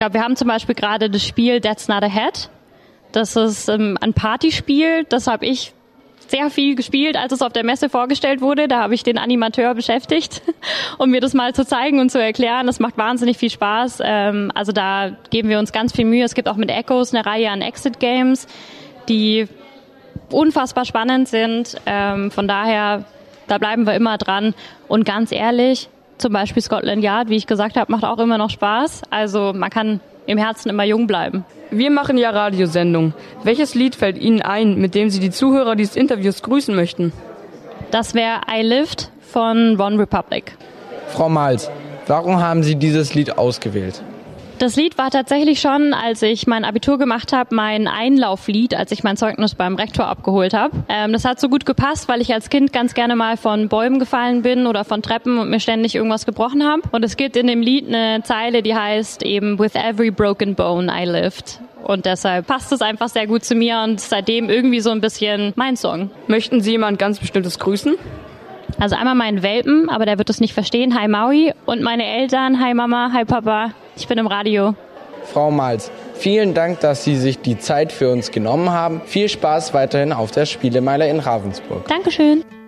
Ja, wir haben zum Beispiel gerade das Spiel That's Not a Hat. Das ist ein Partyspiel, das habe ich sehr viel gespielt, als es auf der Messe vorgestellt wurde. Da habe ich den Animateur beschäftigt, um mir das mal zu zeigen und zu erklären. Das macht wahnsinnig viel Spaß. Also da geben wir uns ganz viel Mühe. Es gibt auch mit Echos eine Reihe an Exit-Games, die unfassbar spannend sind. Von daher, da bleiben wir immer dran. Und ganz ehrlich, zum Beispiel Scotland Yard, wie ich gesagt habe, macht auch immer noch Spaß. Also man kann im Herzen immer jung bleiben. Wir machen ja Radiosendung. Welches Lied fällt Ihnen ein, mit dem Sie die Zuhörer dieses Interviews grüßen möchten? Das wäre I Lived von One Republic. Frau Mals, warum haben Sie dieses Lied ausgewählt? Das Lied war tatsächlich schon, als ich mein Abitur gemacht habe, mein Einlauflied, als ich mein Zeugnis beim Rektor abgeholt habe. Das hat so gut gepasst, weil ich als Kind ganz gerne mal von Bäumen gefallen bin oder von Treppen und mir ständig irgendwas gebrochen habe. Und es gibt in dem Lied eine Zeile, die heißt eben With every broken bone I lived. Und deshalb passt es einfach sehr gut zu mir und seitdem irgendwie so ein bisschen mein Song. Möchten Sie jemand ganz Bestimmtes grüßen? Also einmal meinen Welpen, aber der wird es nicht verstehen. Hi Maui. Und meine Eltern. Hi Mama, hi Papa. Ich bin im Radio. Frau Mals, vielen Dank, dass Sie sich die Zeit für uns genommen haben. Viel Spaß weiterhin auf der Spielemeile in Ravensburg. Dankeschön.